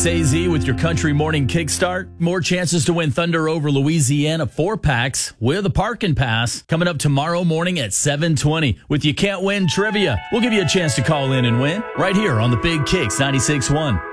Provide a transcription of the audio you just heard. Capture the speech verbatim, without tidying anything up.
A Z with your Country Morning Kickstart. More chances to win Thunder over Louisiana four-packs with a parking pass coming up tomorrow morning at seven twenty with You Can't Win Trivia. We'll give you a chance to call in and win right here on the Big Kicks ninety-six point one.